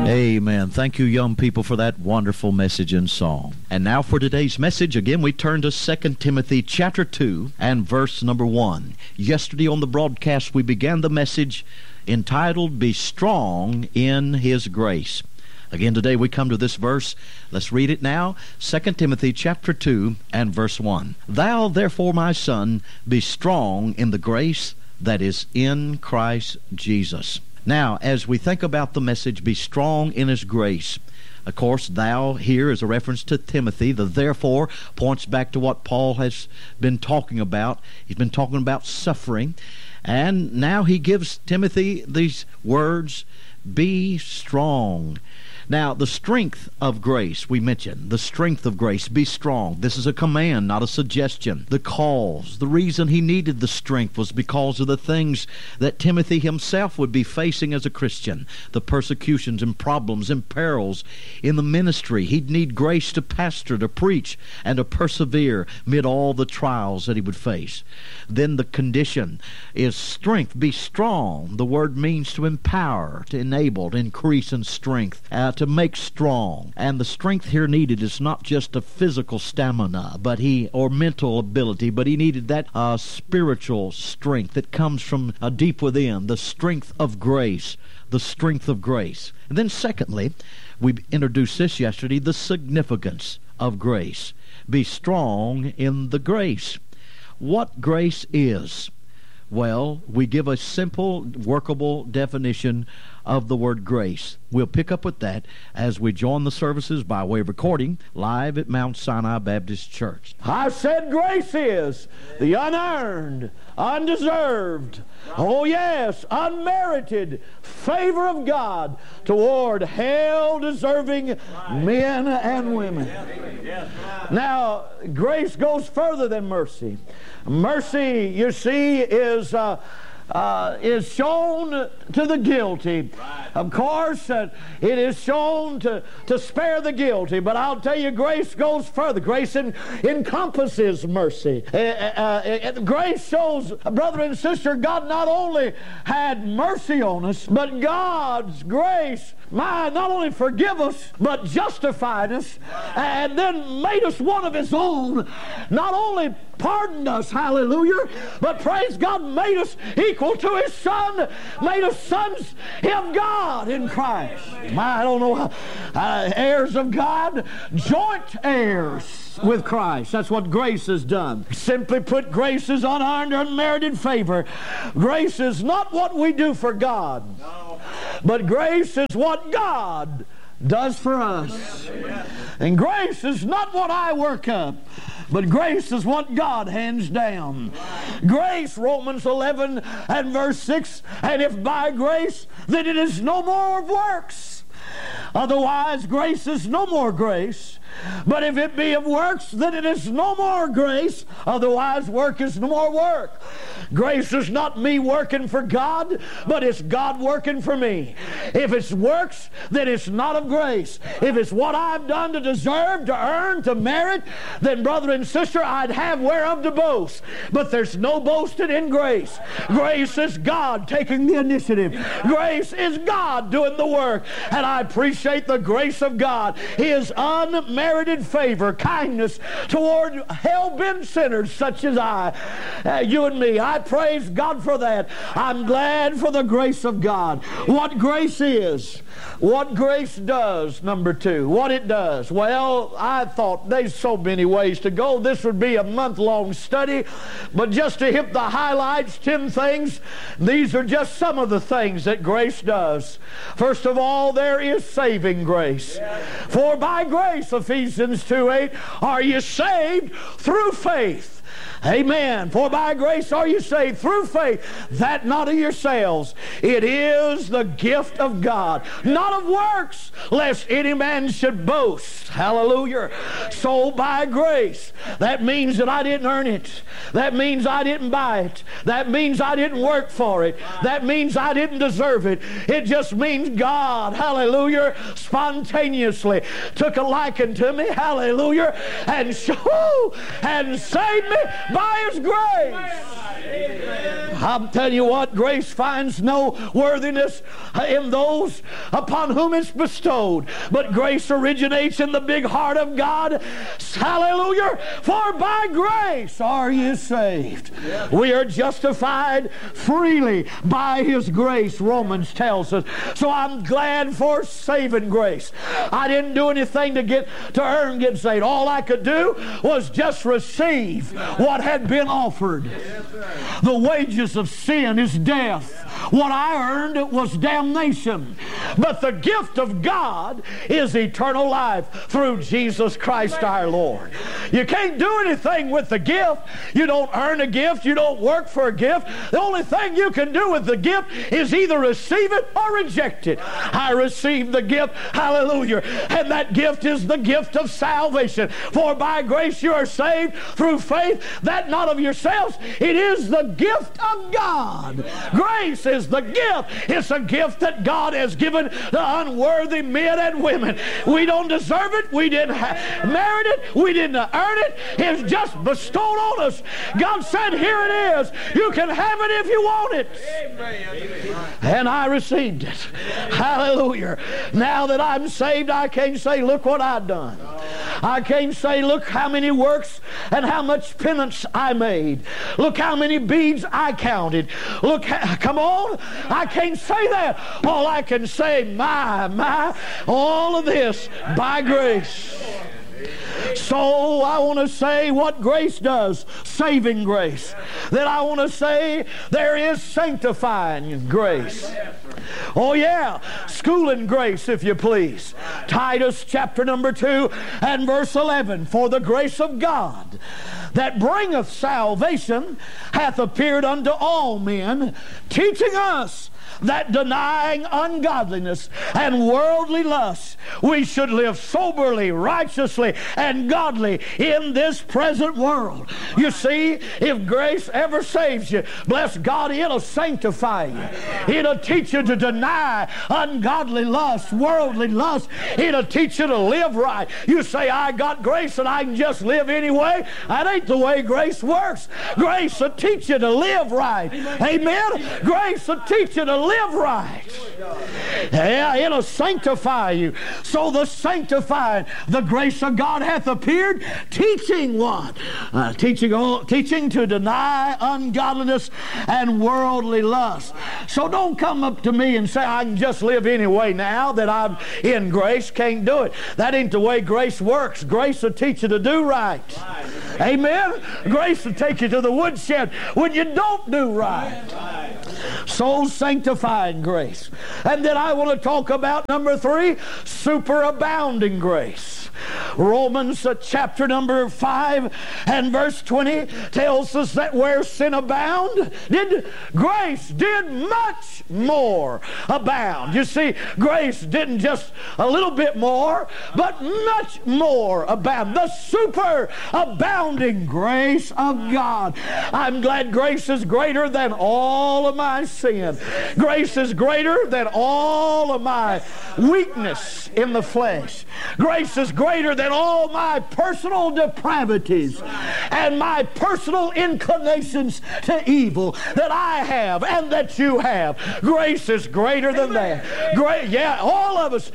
Amen. Thank you, young people, for that wonderful message and song. And now for today's message, again, we turn to 2 Timothy chapter 2 and verse number 1. Yesterday on the broadcast, we began the message entitled, Be Strong in His Grace. Again, today we come to this verse. Let's read it now. 2 Timothy chapter 2 and verse 1. Thou therefore, my son, be strong in the grace that is in Christ Jesus. Now, as we think about the message, be strong in His grace, of course, thou here is a reference to Timothy. The therefore points back to what Paul has been talking about. He's been talking about suffering. And now he gives Timothy these words, be strong. Now, the strength of grace, we mentioned, the strength of grace, be strong. This is a command, not a suggestion. The cause, the reason he needed the strength was because of the things that Timothy himself would be facing as a Christian, the persecutions and problems and perils in the ministry. He'd need grace to pastor, to preach, and to persevere amid all the trials that he would face. Then the condition is strength. Be strong. The word means to empower, to enable, to increase in strength, to make strong. And the strength here needed is not just a physical stamina or mental ability, but he needed that spiritual strength that comes from deep within, the strength of grace, the strength of grace. And then secondly, we introduced this yesterday, the significance of grace. Be strong in the grace. What grace is? Well, we give a simple, workable definition of the word grace. We'll pick up with that as we join the services by way of recording live at Mount Sinai Baptist Church. I said grace is the unearned, undeserved, oh yes, unmerited favor of God toward hell-deserving men and women. Now, grace goes further than mercy. Mercy, you see, is shown to the guilty. Of course, it is shown to spare the guilty, but I'll tell you, grace goes further. Grace encompasses mercy. Grace shows, brother and sister, God not only had mercy on us, but God's grace not only forgive us, but justified us, and then made us one of His own. Not only pardoned us, hallelujah, but praise God, made us equal to His Son, made us sons of God in Christ. I don't know how, heirs of God, joint heirs with Christ. That's what grace has done. Simply put, grace is unearned, unmerited favor. Grace is not what we do for God, but grace is what God does for us. And grace is not what I work up, but grace is what God hands down. Grace, Romans 11 and verse 6, and if by grace, then it is no more of works. Otherwise, grace is no more grace. But if it be of works, then it is no more grace. Otherwise, work is no more work. Grace is not me working for God, but it's God working for me. If it's works, then it's not of grace. If it's what I've done to deserve, to earn, to merit, then brother and sister, I'd have whereof to boast. But there's no boasting in grace. Grace is God taking the initiative. Grace is God doing the work. And I appreciate the grace of God. His unmerited favor, kindness toward hell-bent sinners such as you and me. I praise God for that. I'm glad for the grace of God. What grace is, what grace does, number two, what it does. Well, I thought there's so many ways to go. This would be a month-long study, but just to hit the highlights, 10 things, these are just some of the things that grace does. First of all, there is saving grace. For by grace, Ephesians 2:8, are you saved through faith. Amen. For by grace are you saved through faith, that not of yourselves. It is the gift of God, not of works, lest any man should boast. Hallelujah. So by grace, that means that I didn't earn it. That means I didn't buy it. That means I didn't work for it. That means I didn't deserve it. It just means God, hallelujah, spontaneously took a liking to me, hallelujah, and saved me by His grace. I'm telling you what, grace finds no worthiness in those upon whom it's bestowed, but grace originates in the big heart of God. Hallelujah! For by grace are you saved. We are justified freely by His grace, Romans tells us. So I'm glad for saving grace. I didn't do anything to earn getting saved. All I could do was just receive what had been offered. The wages of sin is death. What I earned was damnation. But the gift of God is eternal life through Jesus Christ our Lord. You can't do anything with the gift. You don't earn a gift. You don't work for a gift. The only thing you can do with the gift is either receive it or reject it. I received the gift, hallelujah, and that gift is the gift of salvation. For by grace you are saved through faith, that not of yourselves. It is the gift of God. Grace is the gift. It's a gift that God has given to unworthy men and women. We don't deserve it. We didn't merit it. We didn't earn it. It's just bestowed on us. God said, here it is. You can have it if you want it. And I received it. Hallelujah. Now that I'm saved, I can't say, look what I've done. I can't say, look how many works and how much penance I made. Look how many beads I counted. Look, come on. I can't say that. All I can say, my, all of this by grace. So I want to say what grace does, saving grace. Then I want to say there is sanctifying grace. Oh yeah, schooling grace, if you please. Titus chapter number 2 and verse 11. For the grace of God that bringeth salvation hath appeared unto all men, teaching us that denying ungodliness and worldly lusts, we should live soberly, righteously, and godly in this present world. You see, if grace ever saves you, bless God, it'll sanctify you. It'll teach you to deny ungodly lust, worldly lust. It'll teach you to live right. You say, I got grace and I can just live anyway. That ain't the way grace works. Grace will teach you to live right. Amen? Grace will teach you to live right. Yeah, it'll sanctify you. So the sanctifying, the grace of God hath appeared, teaching what? Teaching to deny ungodliness and worldly lust. So don't come up to me and say, I can just live anyway now that I'm in grace. Can't do it. That ain't the way grace works. Grace will teach you to do right. Amen? Grace will take you to the woodshed when you don't do right. So sanctifying grace. And then I want to talk about number 3, superabounding grace. Romans chapter number 5 and verse 20 tells us that where sin abound, grace did much more abound. You see, grace didn't just a little bit more, but much more abound. The superabounding grace of God. I'm glad grace is greater than all of my sin. Grace is greater than all of my weakness in the flesh. Grace is greater than all my personal depravities and my personal inclinations to evil that I have and that you have. Grace is greater than that. Yeah, all of us